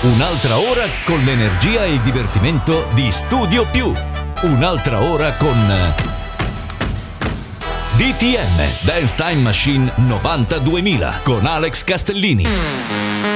Un'altra ora con l'energia e il divertimento di Studio Più. Un'altra ora con DTM Dance Time Machine 92.000 con Alex Castellini.